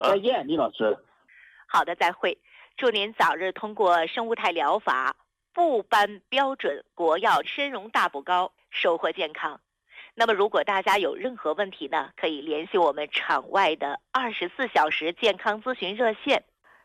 再见，李老师。 好的，再会。祝您早日通过生物态疗法部颁标准国药参荣大补膏，收获健康。那么如果大家有任何问题呢，可以联系我们场外的24小时健康咨询热线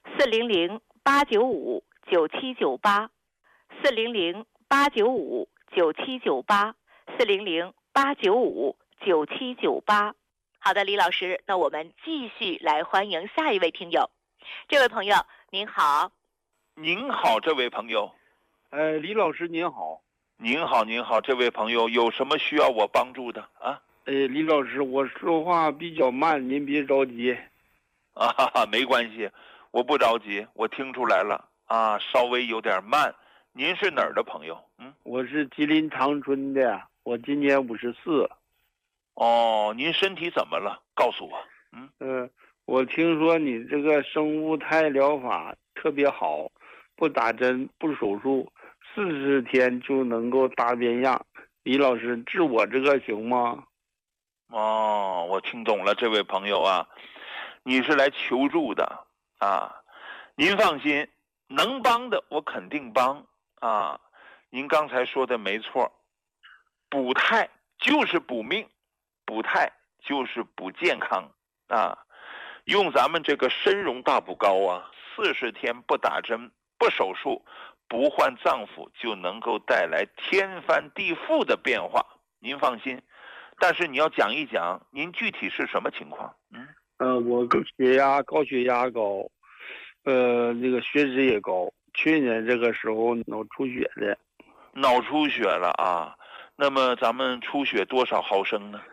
400-895-9798，400-895-9798，400-895-9798。好的，李老师，那我们继续来欢迎下一位听友。这位朋友您好。 您好，这位朋友。 李老师您好。 您好，您好，这位朋友有什么需要我帮助的啊？ 李老师，我说话比较慢，您别着急。 没关系，我不着急，我听出来了啊，稍微有点慢。您是哪儿的朋友？ 我是吉林长春的，我今年54。 哦，您身体怎么了？告诉我。 我听说你这个生物态疗法特别好，不打针不手术，40天就能够大变样。李老师，治我这个行吗？ 哦，我听懂了，这位朋友啊，你是来求助的啊。您放心，能帮的我肯定帮啊。您刚才说的没错，补态就是补命，补态就是补健康啊。用咱们这个参荣大补膏啊，40天不打针不手术不换脏腑，就能够带来天翻地覆的变化。您放心，但是你要讲一讲您具体是什么情况。 我高血压高，这个血脂也高，去年这个时候脑出血的。 脑出血了啊？那么咱们出血多少毫升呢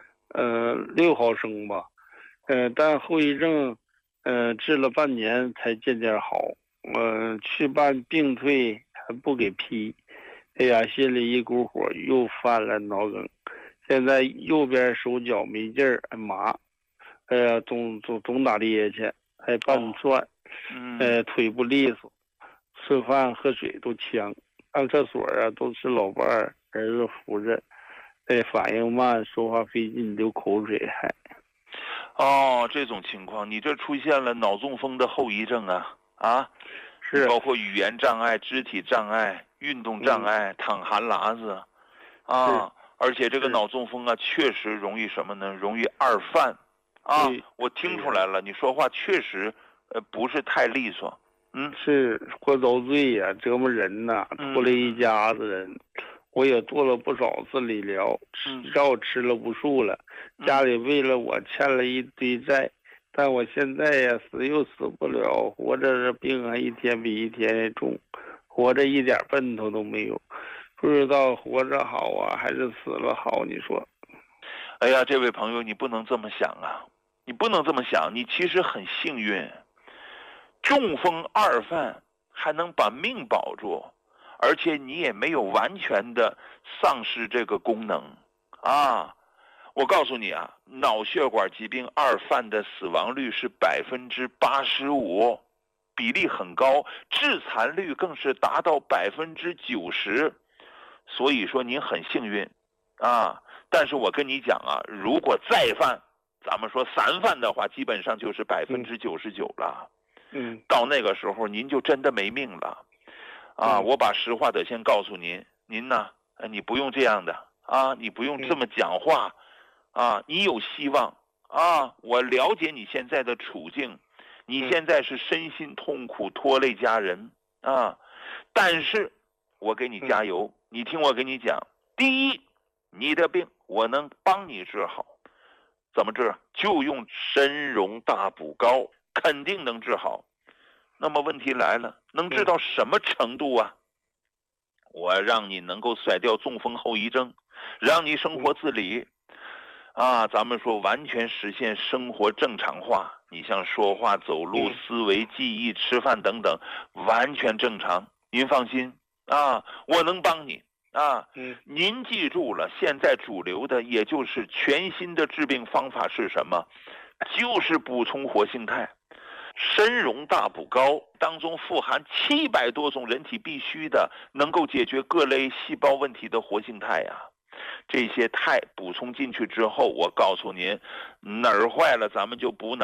？6毫升吧。但后遗症，治了半年才渐渐好。去办病退还不给批，哎呀，心里一股火，又犯了脑梗。现在右边手脚没劲儿，麻，哎呀，总打趔趄，还拌蒜，腿不利索，吃饭喝水都呛，上厕所啊都是老伴儿子扶着，反应慢，说话费劲，流口水还。 这种情况，你这出现了脑中风的后遗症啊， 是包括语言障碍、肢体障碍、运动障碍、淌含喇子啊，而且这个脑中风啊，确实容易什么呢？容易二犯啊。我听出来了，你说话确实不是太利索。 是活遭罪呀，折磨人呐，拖累一家子人。我也做了不少次理疗，药吃了无数了，家里为了我欠了一堆债，但我现在呀死又死不了，活着这病啊一天比一天重，活着一点奔头都没有，不知道活着好啊还是死了好，你说？ 哎呀，这位朋友，你不能这么想啊，你不能这么想，你其实很幸运，中风二犯还能把命保住。而且你也没有完全的丧失这个功能啊！我告诉你啊，脑血管疾病二犯的死亡率是85%，比例很高，致残率更是达到90%。所以说您很幸运啊！但是我跟你讲啊，如果再犯，咱们说3犯的话，基本上就是99%了。到那个时候您就真的没命了。我把实话得先告诉您，您呢，你不用这样的啊，你不用这么讲话啊，你有希望啊，我了解你现在的处境，你现在是身心痛苦，拖累家人啊，但是我给你加油，你听我跟你讲，第一，你的病我能帮你治好，怎么治？就用参荣大补膏，肯定能治好。那么问题来了，能治到什么程度啊？我让你能够甩掉中风后遗症，让你生活自理啊，咱们说完全实现生活正常化，你像说话走路思维记忆吃饭等等完全正常，您放心啊，我能帮你啊。您记住了，现在主流的也就是全新的治病方法是什么？就是补充活性肽。参荣大补膏当中富含700多种人体必需的能够解决各类细胞问题的活性肽呀，这些肽补充进去之后，我告诉您，哪儿坏了咱们就补哪儿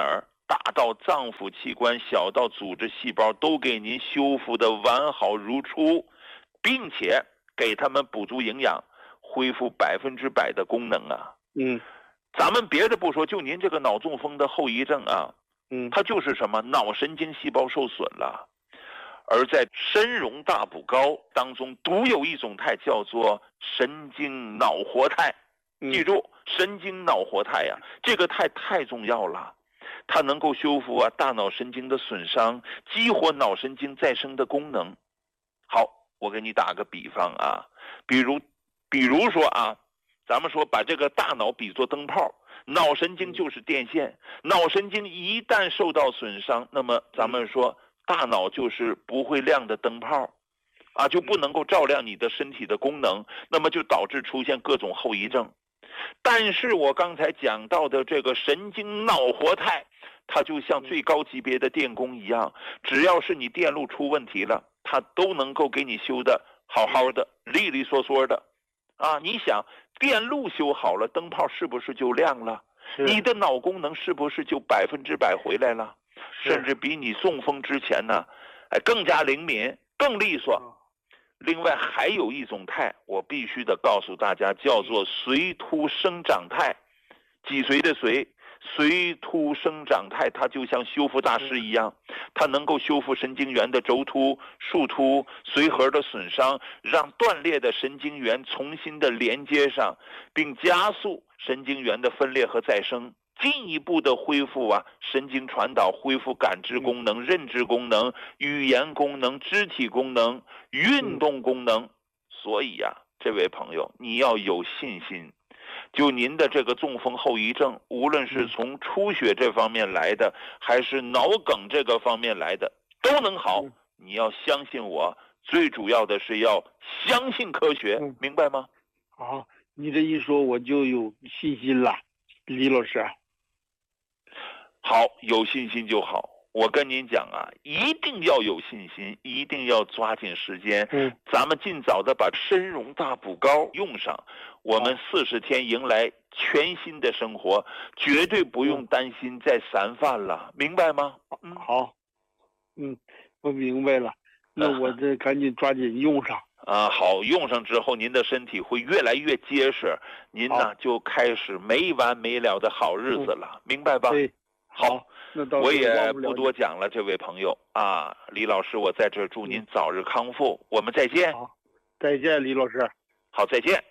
大到脏腑器官，小到组织细胞，都给您修复的完好如初，并且给他们补足营养，恢复100%的功能啊。咱们别的不说，就您这个脑中风的后遗症啊，它就是什么脑神经细胞受损了。而在参茸大补膏当中，独有一种肽叫做神经脑活肽。记住，神经脑活肽呀，这个肽太重要了，它能够修复大脑神经的损伤，激活脑神经再生的功能。好，我给你打个比方啊，比如说啊，咱们说把这个大脑比作灯泡，脑神经就是电线，脑神经一旦受到损伤，那么咱们说大脑就是不会亮的灯泡啊，就不能够照亮你的身体的功能，那么就导致出现各种后遗症。但是我刚才讲到的这个神经脑活肽，它就像最高级别的电工一样，只要是你电路出问题了，它都能够给你修的好好的，利利索索的啊。你想，电路修好了，灯泡是不是就亮了？你的脑功能是不是就100%回来了？甚至比你中风之前呢，更加灵敏，更利索。另外还有一种肽，我必须得告诉大家，叫做髓突生长肽。脊髓的髓，髓突生长肽，它就像修复大师一样，它能够修复神经元的轴突、树突、髓核的损伤，让断裂的神经元重新的连接上，并加速神经元的分裂和再生，进一步的恢复神经传导，恢复感知功能、认知功能、语言功能、肢体功能、运动功能。所以这位朋友，你要有信心，就您的这个中风后遗症，无论是从出血这方面来的，还是脑梗这个方面来的，都能好。你要相信我，最主要的是要相信科学，明白吗？ 好，你这一说我就有信心了，李老师。 好，有信心就好。我跟您讲一定要有信心，一定要抓紧时间。咱们尽早的把参茸大补膏用上，我们40天迎来全新的生活，绝对不用担心再散犯了，明白吗？ 好，我明白了。那我这赶紧抓紧用上。 好，用上之后，您的身体会越来越结实，您呢就开始没完没了的好日子了，明白吧？ 对，好， 我也不多讲了，这位朋友李老师，我在这祝您早日康复，我们再见。 好，再见，李老师。 好，再见。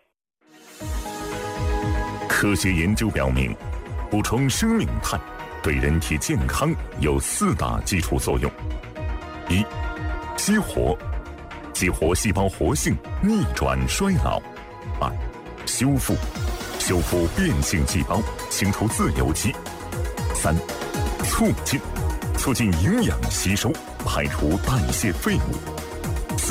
科学研究表明，补充生命肽对人体健康有4大基础作用：一、激活细胞活性，逆转衰老；二、修复变性细胞，清除自由基；三、促进营养吸收，排除代谢废物；四、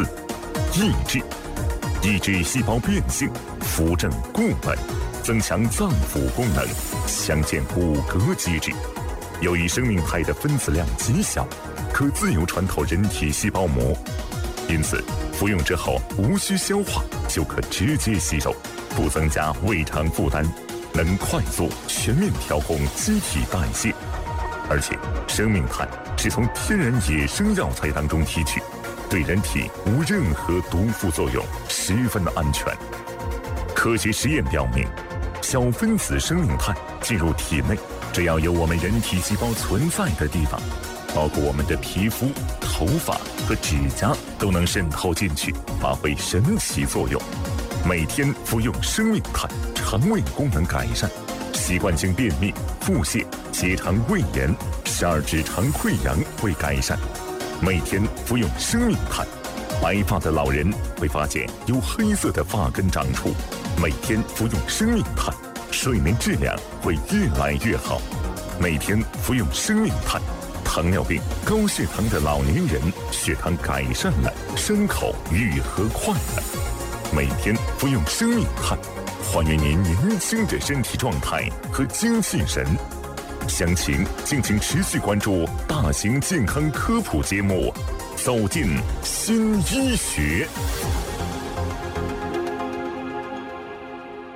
抑制细胞变性，扶正固本，增强脏腑功能，强健骨骼机制。由于生命肽的分子量极小，可自由穿透人体细胞膜，因此服用之后无需消化就可直接吸收，不增加胃肠负担，能快速全面调控机体代谢。而且生命肽是从天然野生药材当中提取，对人体无任何毒副作用，十分的安全。科学实验表明，小分子生命肽进入体内，只要有我们人体细胞存在的地方，包括我们的皮肤、头发和指甲，都能渗透进去，发挥神奇作用。每天服用生命肽，肠胃功能改善，习惯性便秘、腹泻、结肠胃炎、十二指肠溃疡会改善。每天服用生命肽，白发的老人会发现有黑色的发根长出。每天服用生命肽，睡眠质量会越来越好。每天服用生命肽，糖尿病、高血糖的老年人血糖改善了，伤口愈合快了。每天服用生命肽，还原您年轻的身体状态和精气神。详情敬请持续关注大型健康科普节目《走进新医学》。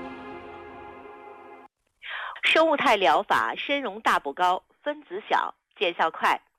生物肽疗法参茸大补膏分子小， 见效快。